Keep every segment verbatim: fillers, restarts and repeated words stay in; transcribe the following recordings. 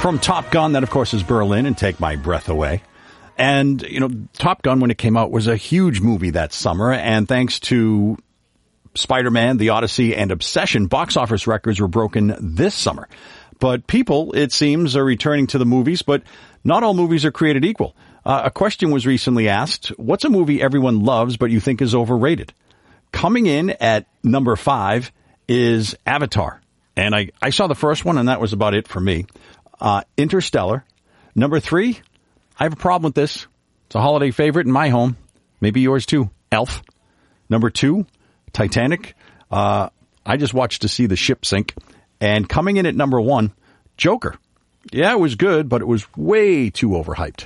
From Top Gun, that of course is Berlin and Take My Breath Away. And, you know, Top Gun, when it came out, was a huge movie that summer. And thanks to Spider-Man, The Odyssey, and Obsession, box office records were broken this summer. But people, it seems, are returning to the movies, but not all movies are created equal. Uh, a question was recently asked, what's a movie everyone loves but you think is overrated? Coming in at number five is Avatar. And I, I saw the first one, and that was about it for me. Uh, Interstellar. Number three, I have a problem with this. It's a holiday favorite in my home. Maybe yours too. Elf. Number two, Titanic. Uh, I just watched to see the ship sink. And coming in at number one, Joker. Yeah, it was good, but it was way too overhyped.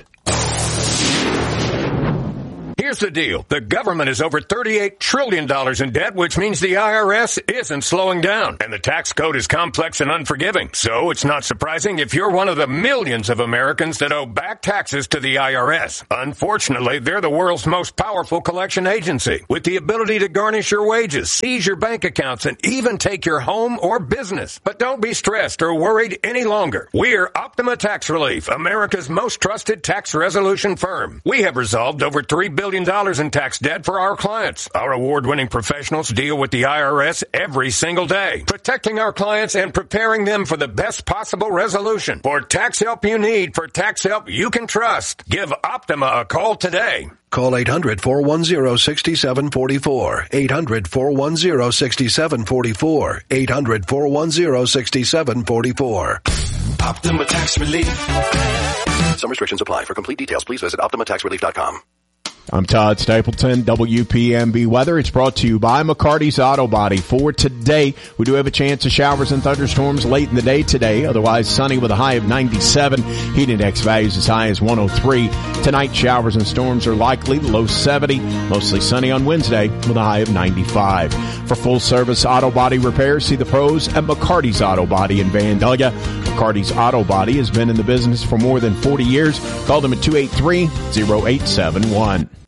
Here's the deal. The government is over thirty-eight trillion dollars in debt, which means the I R S isn't slowing down. And the tax code is complex and unforgiving. So it's not surprising if you're one of the millions of Americans that owe back taxes to the I R S. Unfortunately, they're the world's most powerful collection agency, with the ability to garnish your wages, seize your bank accounts, and even take your home or business. But don't be stressed or worried any longer. We're Optima Tax Relief, America's most trusted tax resolution firm. We have resolved over three billion dollars in tax debt for our clients. Our award-winning professionals deal with the I R S every single day, protecting our clients and preparing them for the best possible resolution. For tax help you need, for tax help you can trust, give Optima a call today. Call eight hundred, four one zero, six seven four four. eight hundred, four one zero, six seven four four. eight hundred, four one zero, six seven four four. Optima Tax Relief. Some restrictions apply. For complete details, please visit optima tax relief dot com. I'm Todd Stapleton, W P M B Weather. It's brought to you by McCarty's Auto Body. For today, we do have a chance of showers and thunderstorms late in the day today. Otherwise, sunny with a high of ninety-seven. Heat index values as high as one oh three. Tonight, showers and storms are likely, low seventy. Mostly sunny on Wednesday with a high of ninety-five. For full-service auto body repairs, see the pros at McCarty's Auto Body in Vandalia. McCarty's Auto Body has been in the business for more than forty years. Call them at two eight three, oh eight seven one.